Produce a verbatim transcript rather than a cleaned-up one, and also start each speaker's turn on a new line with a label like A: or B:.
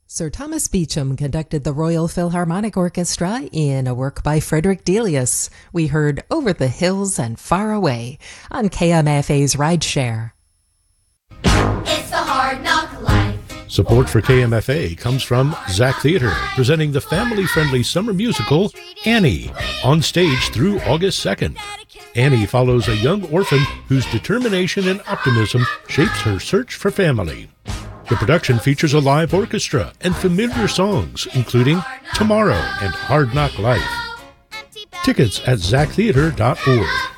A: Sir Thomas Beecham conducted the Royal Philharmonic Orchestra in a work by Frederick Delius. We heard Over the Hills and Far Away on K M F A's Rideshare.
B: It's the Hard Knock Life.
C: Support for K M F A comes from Zach Theater, presenting the family-friendly summer musical Annie, on stage through August second. Annie follows a young orphan whose determination and optimism shapes her search for family. The production features a live orchestra and familiar songs, including Tomorrow and Hard Knock Life. Tickets at zach theater dot org.